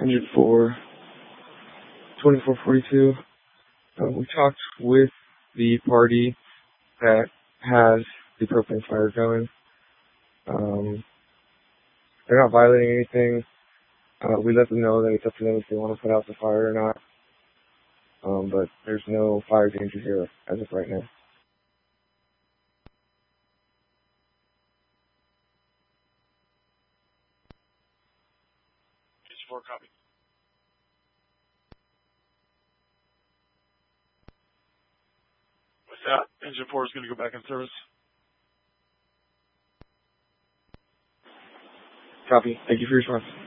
for 2442. We talked with the party that has the propane fire going. They're not violating anything. We let them know that it's up to them if they want to put out the fire or not. But there's no fire danger here as of right now. 4 copy. With that, engine 4 is going to go back in service. Copy. Thank you for your response.